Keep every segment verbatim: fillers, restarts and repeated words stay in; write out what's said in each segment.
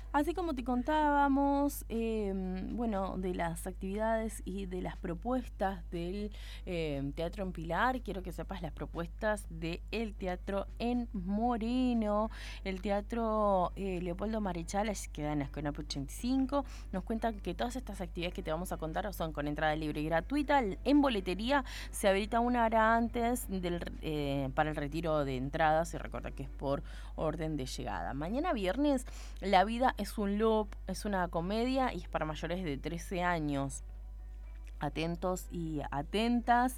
Así como te contábamos, eh, bueno, de las actividades y de las propuestas del eh, Teatro en Pilar, quiero que sepas las propuestas del Teatro en Moreno. El Teatro eh, Leopoldo Marechal, que queda en la Escuela ochenta y cinco, nos cuentan que todas estas actividades que te vamos a contar son con entrada libre y gratuita. En boletería se habilita una hora antes del, eh, para el retiro de entradas, y recuerda que es por orden de llegada. Mañana viernes, La vida es un loop, es una comedia y es para mayores de trece años. Atentos y atentas.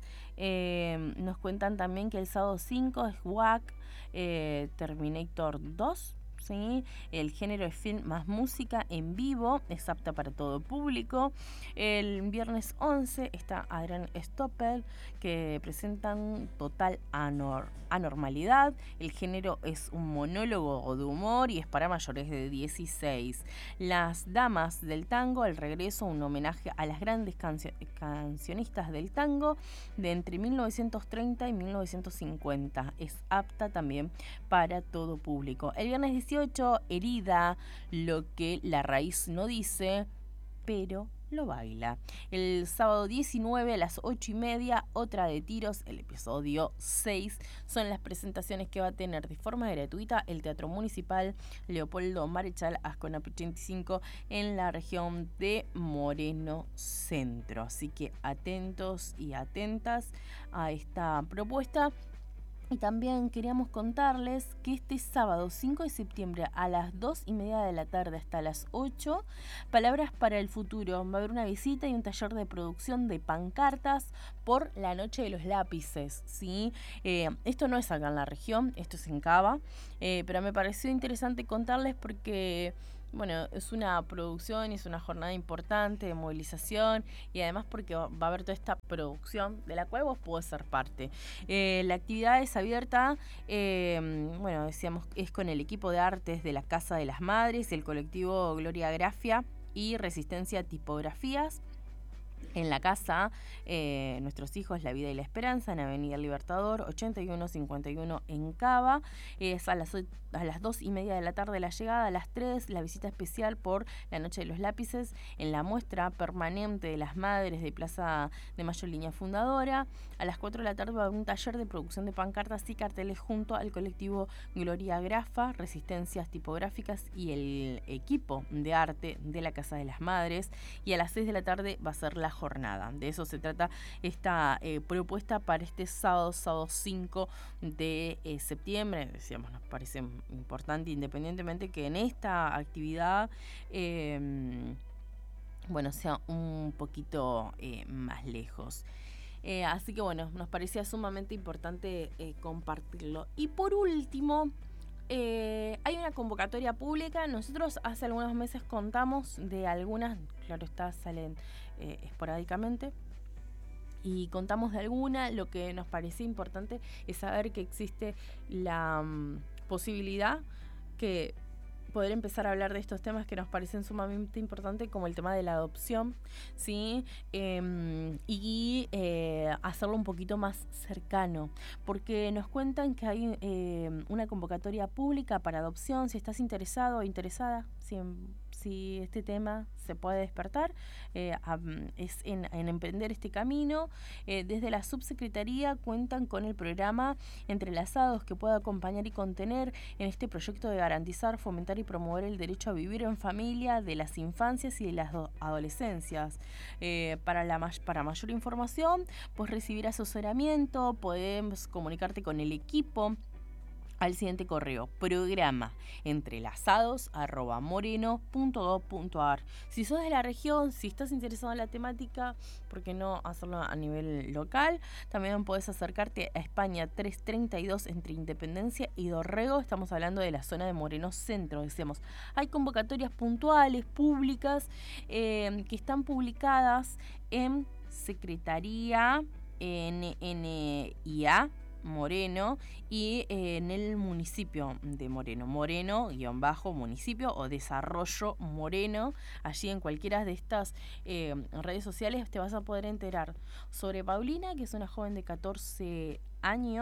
Eh, nos cuentan también que el sábado cinco es W A C, eh, Terminator dos. ¿Sí? El género es film más música en vivo, es apta para todo público. El viernes once está Adrián Stoppel, que presentan Total Anor- Anormalidad. El género es un monólogo de humor y es para mayores de dieciséis. Las Damas del Tango, el regreso, un homenaje a las grandes cancio- cancionistas del tango de entre mil novecientos treinta y mil novecientos cincuenta. Es apta también para todo público. El viernes dieciocho, Herida, lo que la raíz no dice, pero lo baila. El sábado diecinueve a las ocho y media, Otra de Tiros, el episodio seis. Son las presentaciones que va a tener de forma gratuita el Teatro Municipal Leopoldo Marechal Ascona ochenta y cinco en la región de Moreno Centro. Así que atentos y atentas a esta propuesta. Y también queríamos contarles que este sábado cinco de septiembre a las dos y media de la tarde hasta las ocho, Palabras para el Futuro. Va a haber una visita y un taller de producción de pancartas por la Noche de los Lápices, ¿sí? Eh, esto no es acá en la región, esto es en Cava, eh, pero me pareció interesante contarles porque... Bueno, es una producción y es una jornada importante de movilización, y además porque va a haber toda esta producción de la cual vos podés ser parte. Eh, la actividad es abierta, eh, bueno, decíamos, es con el equipo de artes de la Casa de las Madres, el colectivo Gloria Grafia y Resistencia Tipografías. En la casa, eh, Nuestros Hijos, la Vida y la Esperanza, en Avenida Libertador, ochenta y uno cincuenta y uno en Cava. Es a las, a las dos y media de la tarde la llegada, a las tres la visita especial por la Noche de los Lápices en la muestra permanente de las madres de Plaza de Mayo Línea Fundadora. A las cuatro de la tarde va a haber un taller de producción de pancartas y carteles junto al colectivo Gloria Grafa, Resistencias Tipográficas y el equipo de arte de la Casa de las Madres. Y a las seis de la tarde va a ser la jornada. De eso se trata esta eh, propuesta para este sábado, sábado cinco de eh, septiembre. Decíamos, nos parece importante, independientemente que en esta actividad eh, bueno, sea un poquito eh, más lejos. Eh, así que bueno, nos parecía sumamente importante eh, compartirlo. Y por último, Eh, hay una convocatoria pública. Nosotros hace algunos meses contamos de algunas, claro está, salen eh, esporádicamente, y contamos de alguna. Lo que nos parecía importante es saber que existe la um, posibilidad que poder empezar a hablar de estos temas que nos parecen sumamente importantes, como el tema de la adopción, ¿sí? Eh, y eh, hacerlo un poquito más cercano, porque nos cuentan que hay eh, una convocatoria pública para adopción. Si estás interesado o interesada, si, si este tema se puede despertar, eh, es en, en emprender este camino. Eh, desde la subsecretaría cuentan con el programa Entrelazados, que puede acompañar y contener en este proyecto de garantizar, fomentar y promover el derecho a vivir en familia de las infancias y de las adolescencias. Eh, para, la, para mayor información, pues recibir asesoramiento, podés comunicarte con el equipo al siguiente correo: programa entrelazados arroba moreno punto gov punto ar. Si sos de la región, si estás interesado en la temática, ¿por qué no hacerlo a nivel local? También podés acercarte a España trescientos treinta y dos entre Independencia y Dorrego. Estamos hablando de la zona de Moreno Centro. Decíamos, hay convocatorias puntuales, públicas, eh, que están publicadas en Secretaría N N I A Moreno y eh, en el municipio de Moreno, Moreno guión bajo municipio o Desarrollo Moreno. Allí en cualquiera de estas eh, redes sociales te vas a poder enterar sobre Paulina, que es una joven de catorce años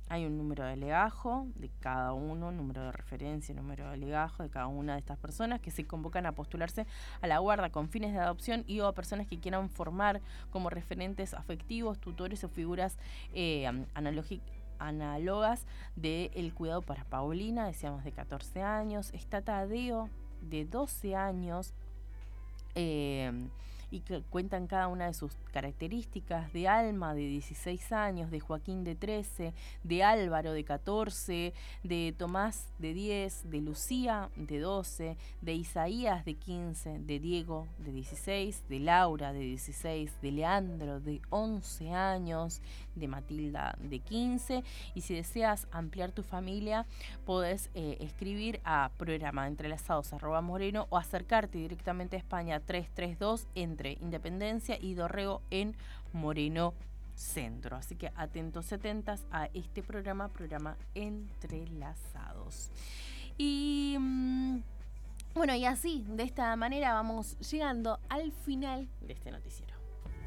hay un número de legajo de cada uno, número de referencia, número de legajo de cada una de estas personas que se convocan a postularse a la guarda con fines de adopción y o a personas que quieran formar como referentes afectivos, tutores o figuras eh, analógicas análogas del cuidado para Paulina, decíamos de catorce años, está Tadeo de doce años, eh, y que cuentan cada una de sus características, de Alma de dieciséis años, de Joaquín de trece, de Álvaro de catorce, de Tomás de diez, de Lucía de doce, de Isaías de quince, de Diego de dieciséis, de Laura de dieciséis, de Leandro de once años, de Matilda de quince. Y si deseas ampliar tu familia, podés eh, escribir a programa entrelazados arroba moreno o acercarte directamente a España trescientos treinta y dos entre Independencia y Dorrego en Moreno Centro. Así que atentos atentas a este programa, programa Entrelazados. Y mmm, bueno, y así, de esta manera vamos llegando al final de este noticiero.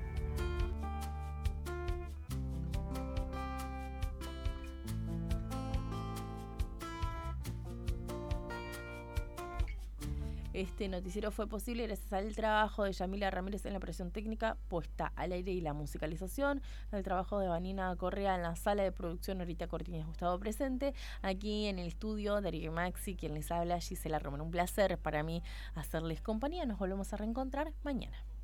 Este noticiero fue posible gracias al trabajo de Yamila Ramírez en la operación técnica, puesta al aire y la musicalización, al trabajo de Vanina Correa en la sala de producción, Norita Cortines Gustavo presente, aquí en el estudio Darío Maxi, quien les habla, Gisela Romero. Un placer para mí hacerles compañía, nos volvemos a reencontrar mañana.